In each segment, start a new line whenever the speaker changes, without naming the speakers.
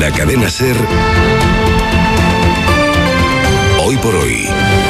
la cadena SER. Hoy por hoy,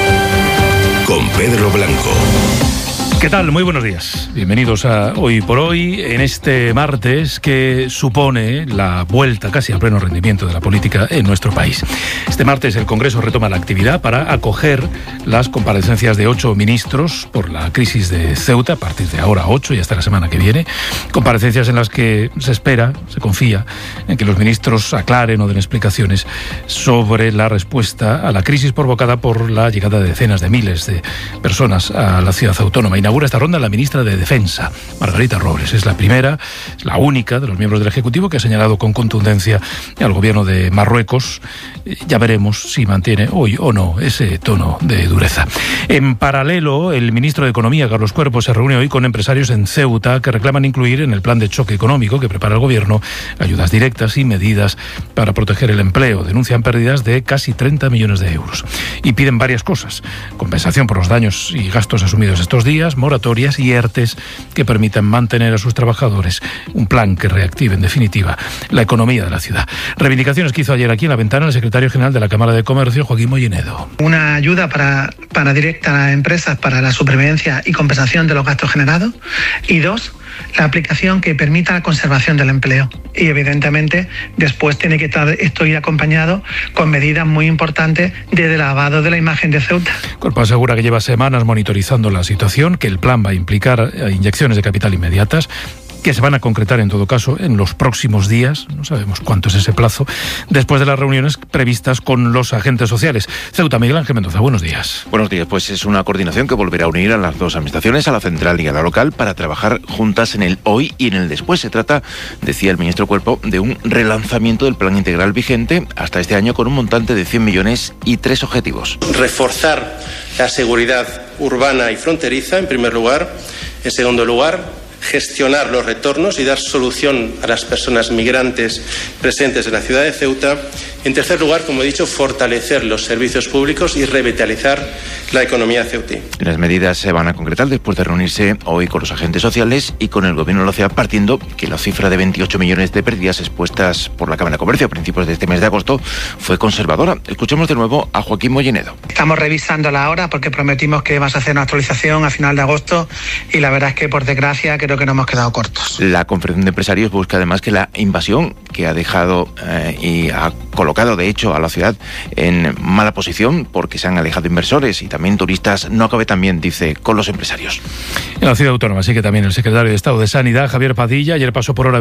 con Pedro Blanco.
¿Qué tal? Muy buenos días. Bienvenidos a Hoy por Hoy, en este martes que supone la vuelta casi al pleno rendimiento de la política en nuestro país. Este martes el Congreso retoma la actividad para acoger las comparecencias de 8 ministros por la crisis de Ceuta, a partir de ahora 8 y hasta la semana que viene. Comparecencias en las que se espera, se confía, en que los ministros aclaren o den explicaciones sobre la respuesta a la crisis provocada por la llegada de decenas de miles de personas a la ciudad autónoma. Inaugura esta ronda la ministra de Defensa, Margarita Robles. Es la primera, es la única de los miembros del Ejecutivo que ha señalado con contundencia al gobierno de Marruecos. Ya veremos si mantiene hoy o no ese tono de dureza. En paralelo, el ministro de Economía, Carlos Cuerpo, se reúne hoy con empresarios en Ceuta que reclaman incluir en el plan de choque económico que prepara el gobierno ayudas directas y medidas para proteger el empleo. Denuncian pérdidas de casi 30 millones de euros. Y piden varias cosas: compensación por los daños y gastos asumidos estos días, moratorias y ERTES que permitan mantener a sus trabajadores, un plan que reactive en definitiva la economía de la ciudad. Reivindicaciones que hizo ayer aquí en La Ventana el secretario general de la Cámara de Comercio, Joaquín Mollinedo.
Una ayuda para directa a las empresas para la supervivencia y compensación de los gastos generados, y 2, la aplicación que permita la conservación del empleo. Y evidentemente después tiene que esto ir acompañado con medidas muy importantes de lavado de la imagen de Ceuta. Cuerpo
asegura que lleva semanas monitorizando la situación, que el plan va a implicar inyecciones de capital inmediatas, que se van a concretar en todo caso en los próximos días, no sabemos cuánto es ese plazo, después de las reuniones previstas con los agentes sociales. Ceuta, Miguel Ángel Mendoza, buenos días.
Buenos días, pues es una coordinación que volverá a unir a las dos administraciones, a la central y a la local, para trabajar juntas en el hoy y en el después. Se trata, decía el ministro Cuerpo, de un relanzamiento del plan integral vigente hasta este año con un montante de 100 millones y 3 objetivos.
Reforzar la seguridad urbana y fronteriza, en primer lugar. En segundo lugar, gestionar los retornos y dar solución a las personas migrantes presentes en la ciudad de Ceuta. En tercer lugar, como he dicho, fortalecer los servicios públicos y revitalizar la economía ceutí.
Las medidas se van a concretar después de reunirse hoy con los agentes sociales y con el gobierno de la ciudad, partiendo que la cifra de 28 millones de pérdidas expuestas por la Cámara de Comercio a principios de este mes de agosto fue conservadora. Escuchemos de nuevo a Joaquín Mollinedo.
Estamos revisándola ahora porque prometimos que vamos a hacer una actualización a final de agosto y la verdad es que, por desgracia, creo que nos hemos quedado cortos.
La Confederación de Empresarios busca además que la invasión que ha dejado y ha colocado de hecho a la ciudad en mala posición porque se han alejado inversores y también turistas no acabe también, dice, con los empresarios.
En la ciudad autónoma sigue también el secretario de Estado de Sanidad, Javier Padilla. Ayer pasó por hora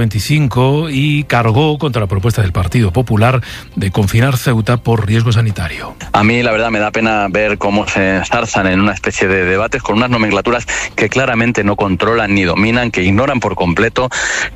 25 y cargó contra la propuesta del Partido Popular de confinar Ceuta por riesgo sanitario.
A mí la verdad me da pena ver cómo se enzarzan en una especie de debates con unas nomenclaturas que claramente no controlan ni dominan, que ignoran por completo.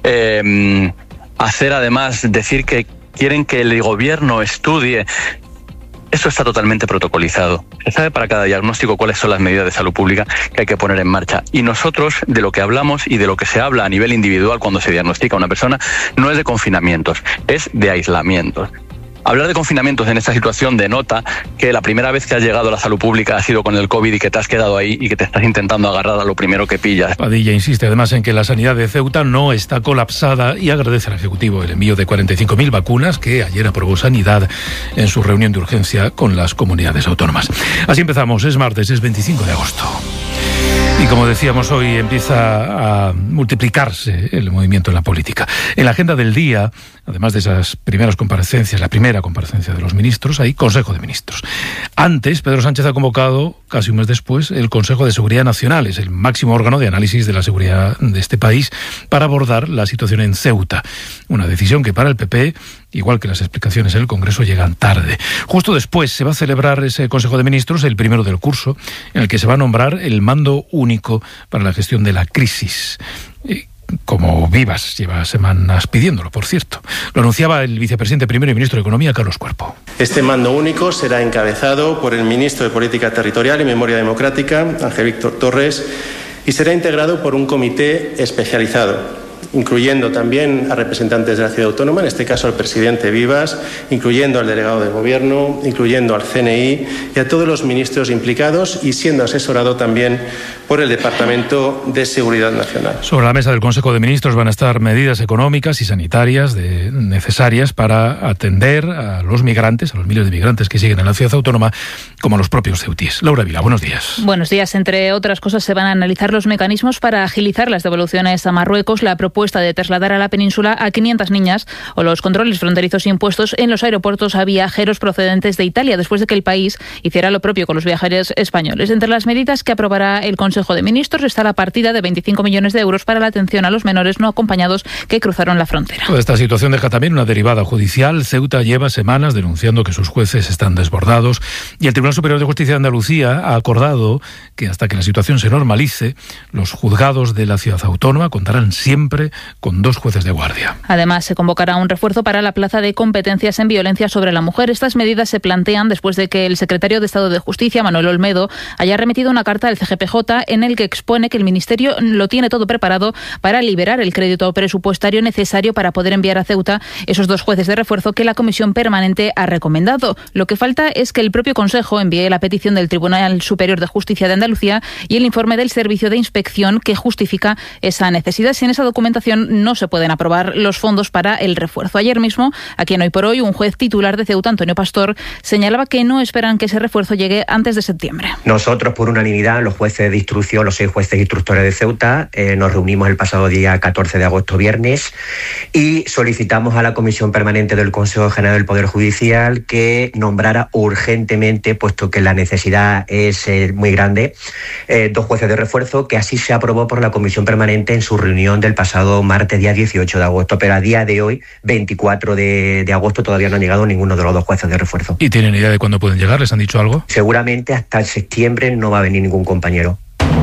Hacer además, decir que quieren que el gobierno estudie. Eso está totalmente protocolizado. Se sabe para cada diagnóstico cuáles son las medidas de salud pública que hay que poner en marcha. Y nosotros, de lo que hablamos y de lo que se habla a nivel individual cuando se diagnostica a una persona, no es de confinamientos, es de aislamientos. Hablar de confinamientos en esta situación denota que la primera vez que has llegado a la salud pública ha sido con el COVID y que te has quedado ahí y que te estás intentando agarrar a lo primero que pillas.
Padilla insiste además en que la sanidad de Ceuta no está colapsada y agradece al Ejecutivo el envío de 45.000 vacunas que ayer aprobó Sanidad en su reunión de urgencia con las comunidades autónomas. Así empezamos, es martes, es 25 de agosto. Y como decíamos, hoy empieza a multiplicarse el movimiento en la política. En la agenda del día, además de esas primeras comparecencias, la primera comparecencia de los ministros, hay Consejo de Ministros. Antes, Pedro Sánchez ha convocado, casi un mes después, el Consejo de Seguridad Nacional, es el máximo órgano de análisis de la seguridad de este país, para abordar la situación en Ceuta. Una decisión que para el PP, igual que las explicaciones en el Congreso, llegan tarde. Justo después se va a celebrar ese Consejo de Ministros, el primero del curso, en el que se va a nombrar el mando único para la gestión de la crisis. Como Vivas lleva semanas pidiéndolo, por cierto. Lo anunciaba el vicepresidente primero y ministro de Economía, Carlos Cuerpo.
Este mando único será encabezado por el ministro de Política Territorial y Memoria Democrática, Ángel Víctor Torres, y será integrado por un comité especializado. incluyendo también a representantes de la ciudad autónoma, en este caso al presidente Vivas, incluyendo al delegado de gobierno, incluyendo al CNI y a todos los ministros implicados, y siendo asesorado también por el Departamento de Seguridad Nacional.
Sobre la mesa del Consejo de Ministros van a estar medidas económicas y sanitarias necesarias para atender a los migrantes, a los miles de migrantes que siguen en la ciudad autónoma, como a los propios ceutíes. Laura Vila, buenos días.
Buenos días. Entre otras cosas, se van a analizar los mecanismos para agilizar las devoluciones a Marruecos, la propuesta de trasladar a la península a 500 niñas o los controles fronterizos impuestos en los aeropuertos a viajeros procedentes de Italia, después de que el país hiciera lo propio con los viajeros españoles. Entre las medidas que aprobará el Consejo de Ministros está la partida de 25 millones de euros para la atención a los menores no acompañados que cruzaron la frontera.
Toda esta situación deja también una derivada judicial. Ceuta lleva semanas denunciando que sus jueces están desbordados y el Tribunal Superior de Justicia de Andalucía ha acordado que hasta que la situación se normalice, los juzgados de la ciudad autónoma contarán siempre con 2 jueces de guardia.
Además, se convocará un refuerzo para la plaza de competencias en violencia sobre la mujer. Estas medidas se plantean después de que el secretario de Estado de Justicia, Manuel Olmedo, haya remitido una carta al CGPJ en el que expone que el Ministerio lo tiene todo preparado para liberar el crédito presupuestario necesario para poder enviar a Ceuta esos 2 jueces de refuerzo que la Comisión Permanente ha recomendado. Lo que falta es que el propio Consejo envíe la petición del Tribunal Superior de Justicia de Andalucía y el informe del Servicio de Inspección que justifica esa necesidad. Sin esa documentación no se pueden aprobar los fondos para el refuerzo. Ayer mismo, aquí en Hoy por Hoy, un juez titular de Ceuta, Antonio Pastor, señalaba que no esperan que ese refuerzo llegue antes de septiembre.
Nosotros, por unanimidad, los jueces de instrucción, los 6 jueces instructores de Ceuta, nos reunimos el pasado día 14 de agosto, viernes, y solicitamos a la Comisión Permanente del Consejo General del Poder Judicial que nombrara urgentemente, puesto que la necesidad es muy grande, 2 jueces de refuerzo, que así se aprobó por la Comisión Permanente en su reunión del pasado martes, día 18 de agosto. Pero a día de hoy, 24 de agosto, todavía no han llegado ninguno de los 2 jueces de refuerzo.
¿Y tienen idea de cuándo pueden llegar? ¿Les han dicho algo?
Seguramente hasta septiembre no va a venir ningún compañero.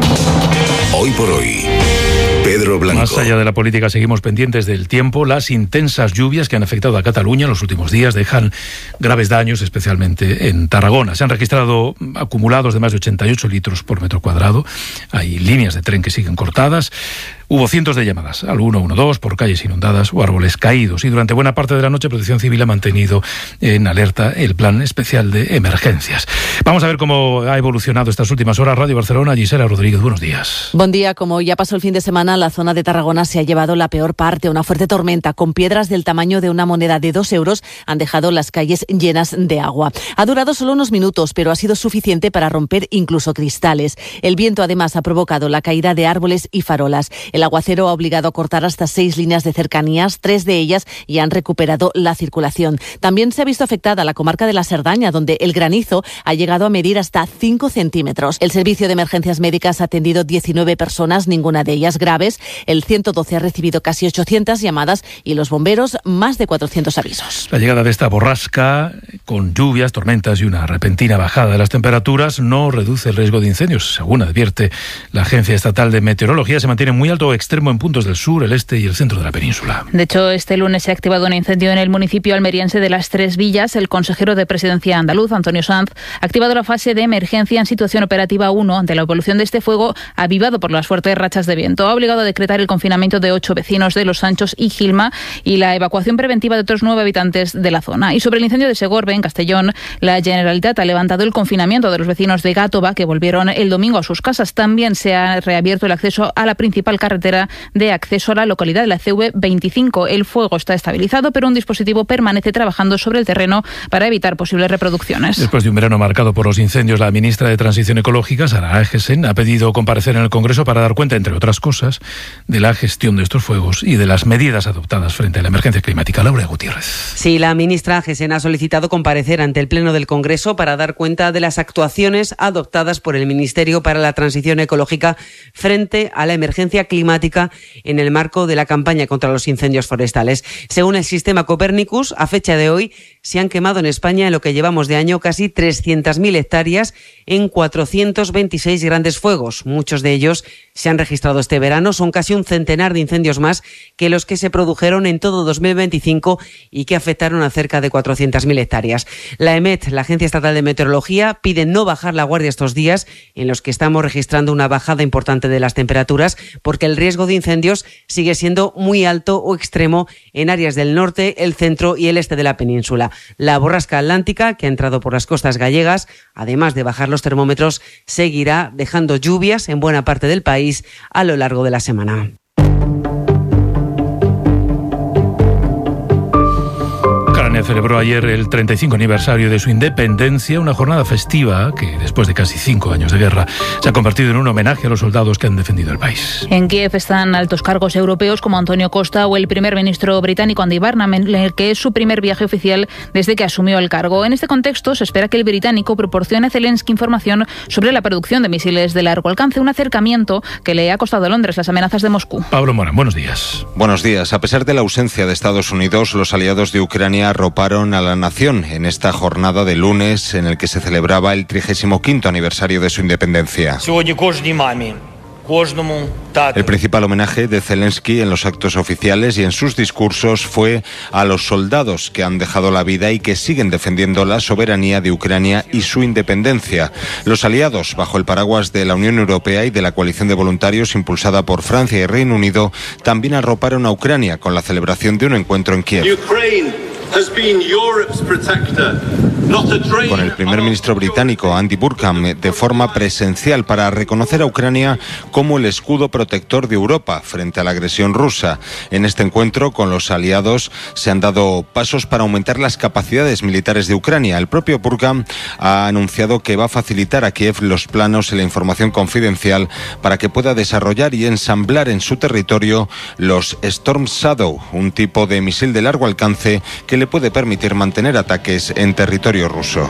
Hoy por hoy, Pedro Blanco.
Más allá de la política, seguimos pendientes del tiempo. Las intensas lluvias que han afectado a Cataluña en los últimos días dejan graves daños, especialmente en Tarragona. Se han registrado acumulados de más de 88 litros por metro cuadrado. Hay líneas de tren que siguen cortadas. Hubo cientos de llamadas al 112 por calles inundadas o árboles caídos. Y durante buena parte de la noche, Protección Civil ha mantenido en alerta el plan especial de emergencias. Vamos a ver cómo ha evolucionado estas últimas horas. Radio Barcelona, Gisela Rodríguez, buenos días.
Buen día. Como ya pasó el fin de semana, la zona de Tarragona se ha llevado la peor parte. Una fuerte tormenta con piedras del tamaño de una moneda de 2 euros han dejado las calles llenas de agua. Ha durado solo unos minutos, pero ha sido suficiente para romper incluso cristales. El viento, además, ha provocado la caída de árboles y farolas. El aguacero ha obligado a cortar hasta 6 líneas de cercanías, 3 de ellas ya han recuperado la circulación. También se ha visto afectada la comarca de la Cerdaña, donde el granizo ha llegado a medir hasta 5 centímetros. El Servicio de Emergencias Médicas ha atendido 19 personas, ninguna de ellas graves. El 112 ha recibido casi 800 llamadas y los bomberos más de 400 avisos.
La llegada de esta borrasca, con lluvias, tormentas y una repentina bajada de las temperaturas, no reduce el riesgo de incendios. Según advierte la Agencia Estatal de Meteorología, se mantiene muy alto extremo en puntos del sur, el este y el centro de la península.
De hecho, este lunes se ha activado un incendio en el municipio almeriense de Las Tres Villas. El consejero de Presidencia andaluz, Antonio Sanz, ha activado la fase de emergencia en situación operativa 1 ante la evolución de este fuego avivado por las fuertes rachas de viento. Ha obligado a decretar el confinamiento de 8 vecinos de Los Sanchos y Gilma y la evacuación preventiva de otros 9 habitantes de la zona. Y sobre el incendio de Segorbe, en Castellón, la Generalitat ha levantado el confinamiento de los vecinos de Gátova, que volvieron el domingo a sus casas. También se ha reabierto el acceso a la principal carretera de acceso a la localidad de la CV25. El fuego está estabilizado, pero un dispositivo permanece trabajando sobre el terreno para evitar posibles reproducciones.
Después de un verano marcado por los incendios, la ministra de Transición Ecológica, Sara Agesen, ha pedido comparecer en el Congreso para dar cuenta, entre otras cosas, de la gestión de estos fuegos y de las medidas adoptadas frente a la emergencia climática. Laura Gutiérrez.
Sí, la ministra Agesen ha solicitado comparecer ante el Pleno del Congreso para dar cuenta de las actuaciones adoptadas por el Ministerio para la Transición Ecológica frente a la emergencia climática en el marco de la campaña contra los incendios forestales. Según el sistema Copernicus, a fecha de hoy se han quemado en España, en lo que llevamos de año, casi 300.000 hectáreas en 426 grandes fuegos. Muchos de ellos se han registrado este verano. Son casi un centenar de incendios más que los que se produjeron en todo 2025 y que afectaron a cerca de 400.000 hectáreas. La EMET, la Agencia Estatal de Meteorología, pide no bajar la guardia estos días en los que estamos registrando una bajada importante de las temperaturas, porque el riesgo de incendios sigue siendo muy alto o extremo en áreas del norte, el centro y el este de la península. La borrasca atlántica, que ha entrado por las costas gallegas, además de bajar los termómetros, seguirá dejando lluvias en buena parte del país a lo largo de la semana.
Ucrania celebró ayer el 35 aniversario de su independencia, una jornada festiva que, después de casi 5 años de guerra, se ha convertido en un homenaje a los soldados que han defendido el país.
En Kiev están altos cargos europeos como Antonio Costa o el primer ministro británico Andy Burnham, en el que es su primer viaje oficial desde que asumió el cargo. En este contexto, se espera que el británico proporcione a Zelensky información sobre la producción de misiles de largo alcance, un acercamiento que le ha costado a Londres las amenazas de Moscú.
Pablo Morán, buenos días.
Buenos días. A pesar de la ausencia de Estados Unidos, los aliados de Ucrania arroparon a la nación en esta jornada de lunes en el que se celebraba el 35º aniversario de su independencia. El principal homenaje de Zelensky en los actos oficiales y en sus discursos fue a los soldados que han dejado la vida y que siguen defendiendo la soberanía de Ucrania y su independencia. Los aliados, bajo el paraguas de la Unión Europea y de la coalición de voluntarios impulsada por Francia y Reino Unido, también arroparon a Ucrania con la celebración de un encuentro en Kiev. Con el primer ministro británico Andy Burnham de forma presencial para reconocer a Ucrania como el escudo protector de Europa frente a la agresión rusa. En este encuentro con los aliados se han dado pasos para aumentar las capacidades militares de Ucrania. El propio Burnham ha anunciado que va a facilitar a Kiev los planos y la información confidencial para que pueda desarrollar y ensamblar en su territorio los Storm Shadow, un tipo de misil de largo alcance que le puede permitir mantener ataques en territorio ruso.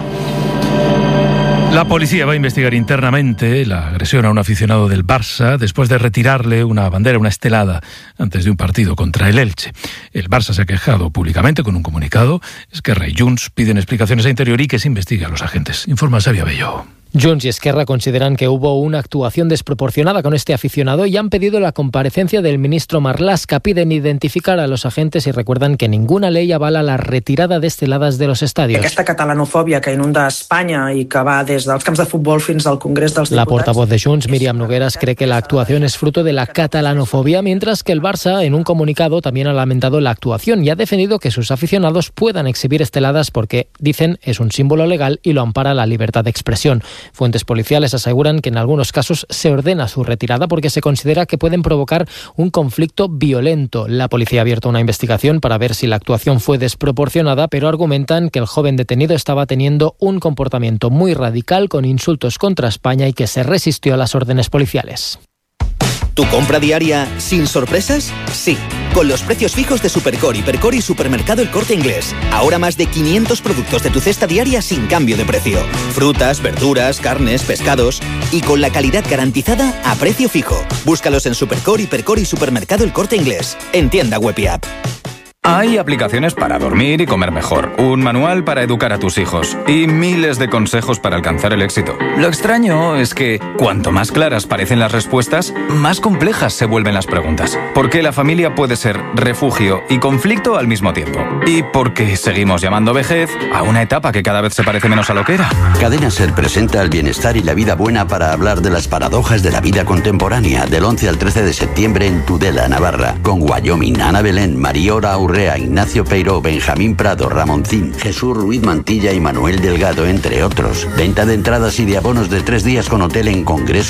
La policía va a investigar internamente la agresión a un aficionado del Barça después de retirarle una bandera, una estelada, antes de un partido contra el Elche. El Barça se ha quejado públicamente con un comunicado. Esquerra y Junts piden explicaciones a Interior y que se investigue a los agentes. Informa Xavier Bello.
Junts y Esquerra consideran que hubo una actuación desproporcionada con este aficionado y han pedido la comparecencia del ministro Marlaska. Piden identificar a los agentes y recuerdan que ninguna ley avala la retirada de esteladas de los estadios.
Aquesta catalanofòbia que inunda Espanya y que va des dels camps de futbol fins al Congrés dels Diputats.
La portavoz de Junts, Míriam Nogueras, cree que la actuación es fruto de la catalanofobia, mientras que el Barça, en un comunicado, también ha lamentado la actuación y ha defendido que sus aficionados puedan exhibir esteladas porque, dicen, es un símbolo legal y lo ampara la libertad de expresión. Fuentes policiales aseguran que en algunos casos se ordena su retirada porque se considera que pueden provocar un conflicto violento. La policía ha abierto una investigación para ver si la actuación fue desproporcionada, pero argumentan que el joven detenido estaba teniendo un comportamiento muy radical con insultos contra España y que se resistió a las órdenes policiales.
¿Tu compra diaria sin sorpresas? Sí, con los precios fijos de Supercor, Hipercor y Supermercado El Corte Inglés. Ahora más de 500 productos de tu cesta diaria sin cambio de precio. Frutas, verduras, carnes, pescados y con la calidad garantizada a precio fijo. Búscalos en Supercor, Hipercor y Supermercado El Corte Inglés. En tienda web y app.
Hay aplicaciones para dormir y comer mejor, un manual para educar a tus hijos y miles de consejos para alcanzar el éxito. Lo extraño es que cuanto más claras parecen las respuestas, más complejas se vuelven las preguntas. Porque la familia puede ser refugio y conflicto al mismo tiempo. Y porque seguimos llamando vejez a una etapa que cada vez se parece menos a lo que era.
Cadena SER presenta el bienestar y la vida buena para hablar de las paradojas de la vida contemporánea del 11 al 13 de septiembre en Tudela, Navarra, con Wyoming, Ana Belén, Mariora Urrea, Ignacio Peiró, Benjamín Prado, Ramoncín, Jesús Ruiz Mantilla y Manuel Delgado, entre otros. Venta de entradas y de abonos de 3 días con hotel en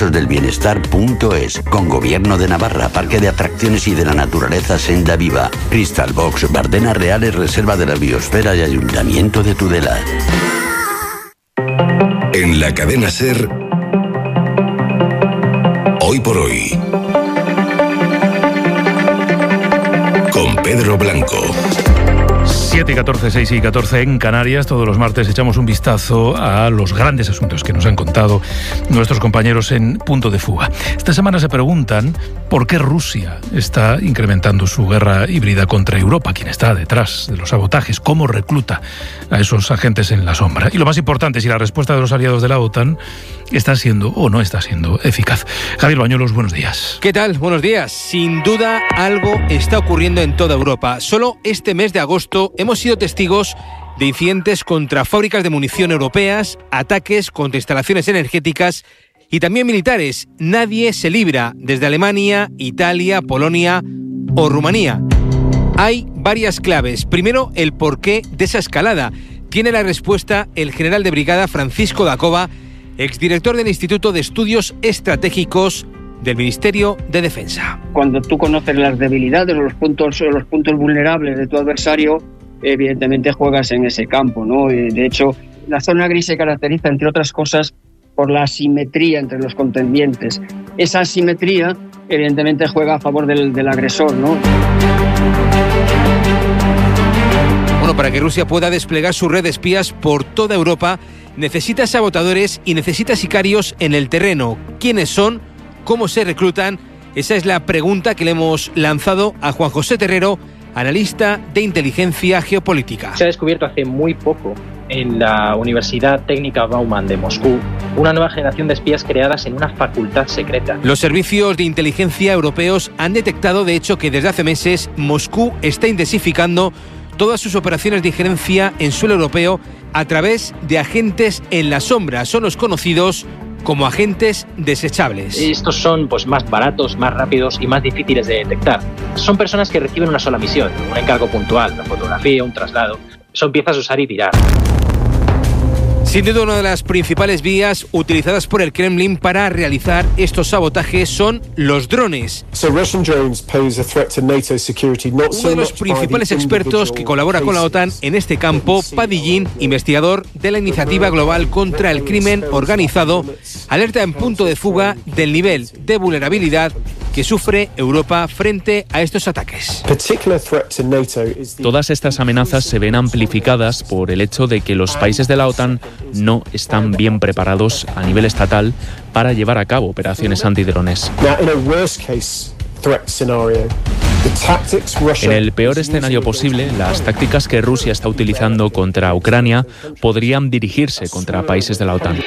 congresosdelbienestar.es, con Gobierno de Navarra, Parque de Atracciones y de la Naturaleza Senda Viva, Crystal Box, Bardenas Reales, Reserva de la Biosfera y Ayuntamiento de Tudela.
En la cadena SER, Hoy por Hoy, con Pedro Blanco.
7 y 14, 6 y 14 en Canarias. Todos los martes echamos un vistazo a los grandes asuntos que nos han contado nuestros compañeros en Punto de Fuga. Esta semana se preguntan por qué Rusia está incrementando su guerra híbrida contra Europa, quién está detrás de los sabotajes, cómo recluta a esos agentes en la sombra. Y lo más importante, si la respuesta de los aliados de la OTAN está siendo o no está siendo eficaz. Javier Bañuelos, buenos días.
¿Qué tal? Buenos días. Sin duda algo está ocurriendo en toda Europa. Solo este mes de agosto hemos sido testigos de incidentes contra fábricas de munición europeas, ataques contra instalaciones energéticas y también militares. Nadie se libra, desde Alemania, Italia, Polonia o Rumanía. Hay varias claves. Primero, el porqué de esa escalada. Tiene la respuesta el general de brigada Francisco Dacova, exdirector del Instituto de Estudios Estratégicos del Ministerio de Defensa.
Cuando tú conoces las debilidades o los puntos vulnerables de tu adversario, evidentemente juegas en ese campo, ¿no? De hecho, la zona gris se caracteriza, entre otras cosas, por la asimetría entre los contendientes. Esa asimetría, evidentemente, juega a favor del agresor, ¿no?
Bueno, para que Rusia pueda desplegar su red de espías por toda Europa, necesita sabotadores y necesita sicarios en el terreno. ¿Quiénes son? ¿Cómo se reclutan? Esa es la pregunta que le hemos lanzado a Juan José Terrero, analista de inteligencia geopolítica.
Se ha descubierto hace muy poco en la Universidad Técnica Bauman de Moscú una nueva generación de espías creadas en una facultad secreta.
Los servicios de inteligencia europeos han detectado, de hecho, que desde hace meses Moscú está intensificando todas sus operaciones de injerencia en suelo europeo a través de agentes en la sombra. Son los conocidos como agentes desechables.
Estos son más baratos, más rápidos y más difíciles de detectar. Son personas que reciben una sola misión, un encargo puntual, una fotografía, un traslado. Son piezas a usar y tirar.
Sin duda, una de las principales vías utilizadas por el Kremlin para realizar estos sabotajes son los drones. Uno de los principales expertos que colabora con la OTAN en este campo, Paddy Jean, investigador de la Iniciativa Global contra el Crimen Organizado, alerta en punto de fuga del nivel de vulnerabilidad que sufre Europa frente a estos ataques.
Todas estas amenazas se ven amplificadas por el hecho de que los países de la OTAN no están bien preparados a nivel estatal para llevar a cabo operaciones antidrones. En el peor escenario posible, las tácticas que Rusia está utilizando contra Ucrania podrían dirigirse contra países de la OTAN.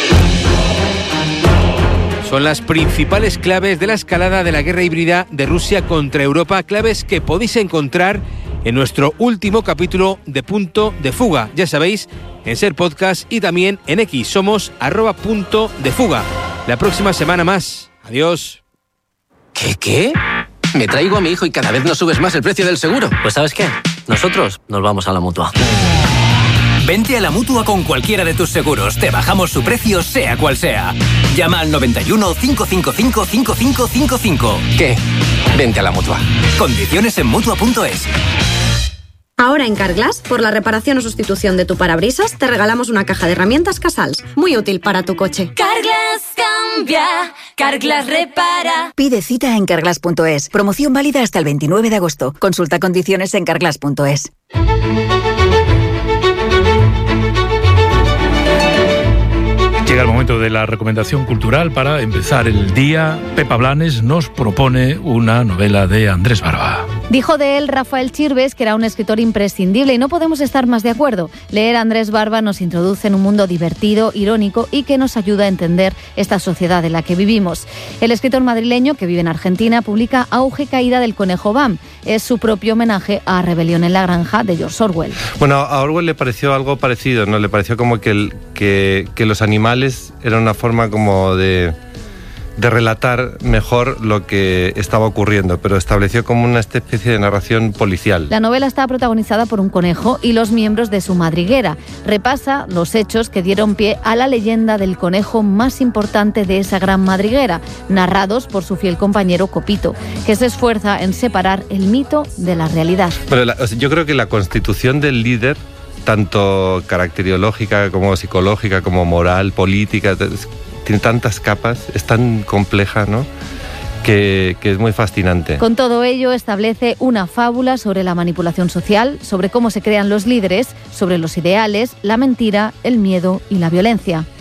Son las principales claves de la escalada de la guerra híbrida de Rusia contra Europa, claves que podéis encontrar en nuestro último capítulo de Punto de Fuga. Ya sabéis, en Ser Podcast y también en X. Somos @punto de fuga. La próxima semana más. Adiós.
¿Qué? Me traigo a mi hijo y cada vez nos subes más el precio del seguro.
Pues ¿sabes qué? Nosotros nos vamos a la Mutua.
Vente a la Mutua con cualquiera de tus seguros. Te bajamos su precio, sea cual sea. Llama al 91 555 5555.
¿Qué? Vente a la Mutua.
Condiciones en Mutua.es.
Ahora en Carglass, por la reparación o sustitución de tu parabrisas, te regalamos una caja de herramientas Casals, muy útil para tu coche.
Carglass cambia, Carglass repara.
Pide cita en Carglass.es. Promoción válida hasta el 29 de agosto. Consulta condiciones en Carglass.es.
Llega el momento de la recomendación cultural para empezar el día. Pepa Blanes nos propone una novela de Andrés Barba.
Dijo de él Rafael Chirves que era un escritor imprescindible y no podemos estar más de acuerdo. Leer a Andrés Barba nos introduce en un mundo divertido, irónico y que nos ayuda a entender esta sociedad en la que vivimos. El escritor madrileño, que vive en Argentina, publica Auge y caída del conejo Bam. Es su propio homenaje a Rebelión en la granja de George Orwell.
Bueno, a Orwell le pareció algo parecido, ¿no? Le pareció como que los animales era una forma como de relatar mejor lo que estaba ocurriendo, pero estableció como una especie de narración policial.
La novela está protagonizada por un conejo y los miembros de su madriguera. Repasa los hechos que dieron pie a la leyenda del conejo más importante de esa gran madriguera, narrados por su fiel compañero Copito, que se esfuerza en separar el mito de la realidad.
Bueno, yo creo que la constitución del líder, tanto caracteriológica como psicológica, como moral, política, tiene tantas capas, es tan compleja, ¿no?, que es muy fascinante.
Con todo ello establece una fábula sobre la manipulación social, sobre cómo se crean los líderes, sobre los ideales, la mentira, el miedo y la violencia.